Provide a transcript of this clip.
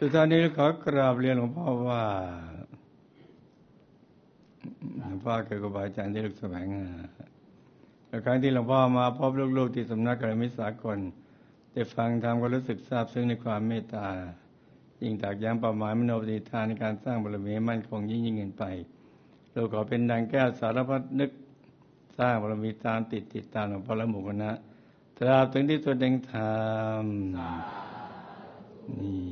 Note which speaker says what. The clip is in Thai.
Speaker 1: สุดท้ายนี้ขอกราบเรียนหลวงพ่อว่าหลวงพ่อคือครูบาอาจารย์ที่ลูกแสวงหาและครั้งที่หลวงพ่อมาพบลูกๆที่สำนักกัลยาณมิตรสากลได้ฟังธรรมก็รู้สึกซาบซึ้งในความเมตตายิ่งตอกย้ำเป้าหมายมโนปณิธานในการสร้างบารมีมั่นคงยิ่งขึ้นไปเราขอเป็นดังแก้วสารพัดนึกสร้างบารมีตามติดตามหลวงพ่อและหมู่คณะตราบถึงที่สุดแห่งธรรมนี่